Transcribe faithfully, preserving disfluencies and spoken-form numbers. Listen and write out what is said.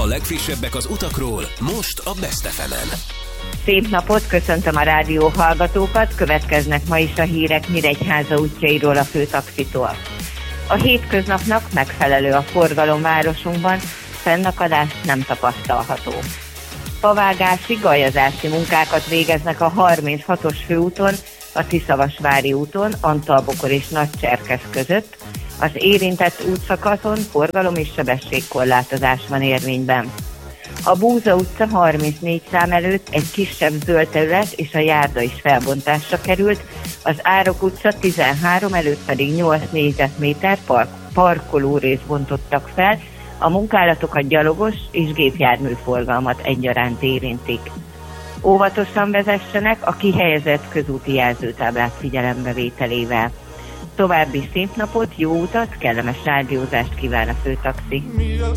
legfrissebbek az utakról, most a Best ef emen. Szép napot, köszöntöm a rádió hallgatókat, következnek ma is a hírek Nyíregyháza útjairól a főtaxitól. A hétköznapnak megfelelő a forgalom városunkban, fennakadás nem tapasztalható. Pavágási, galjazási munkákat végeznek a harminchatos főúton, a Tiszavasvári úton, Antalbokor és Nagycserkesz között. Az érintett útszakaszon forgalom és sebességkorlátozás van érvényben. A Búza utca harmincnégy szám előtt egy kisebb zöld terület és a járda is felbontásra került, az Árok utca tizenhárom előtt pedig nyolc négyzetméter park, parkolórészt bontottak fel, a munkálatokat gyalogos és gépjármű forgalmat egyaránt érintik. Óvatosan vezessenek a kihelyezett közúti jelzőtáblák figyelembevételével. További szép napot, jó utat, kellemes rádiózást kíván a főtaxi.